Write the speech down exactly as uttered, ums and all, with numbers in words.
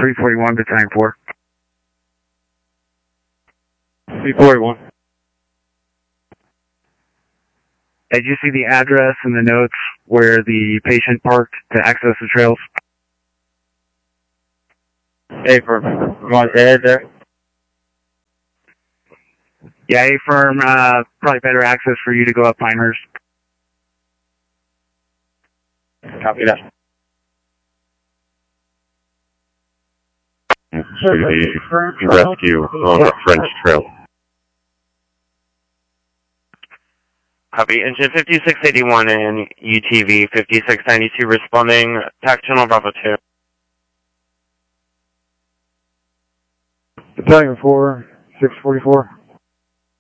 three forty-one, Battalion four. three forty-one. Did you see the address and the notes where the patient parked to access the trails? A firm. You want to say it there? Yeah, A firm, uh, probably better access for you to go up Pinehurst. Copy that. To the rescue on the French Trail. Copy. Engine fifty-six eighty-one and U T V fifty-six ninety-two responding. Tac channel Bravo two. Battalion four, six forty-four.